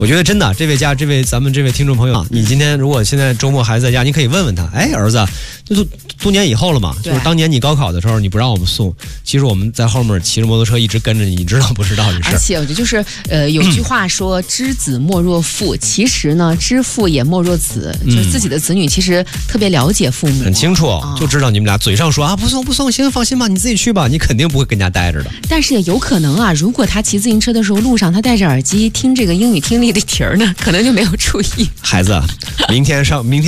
我觉得真的，咱们这位听众朋友，你今天如果现在周末还在家，你可以问问他，哎，儿子，就多年以后了嘛，就是当年你高考的时候，你不让我们送，其实我们在后面骑着摩托车一直跟着你，你知道不知道这事？ 而且我觉得就是有句话说知子莫若父，其实呢，知父也莫若子，就是自己的子女其实特别了解父母， 很清楚，就知道你们俩嘴上说啊不送，行，放心吧，你自己去吧，你肯定不会跟家待着的。 但是也有可能啊，如果他骑自行车的时候路上他戴着耳机听这个英语听力的题儿呢，可能就没有注意。 孩子，明天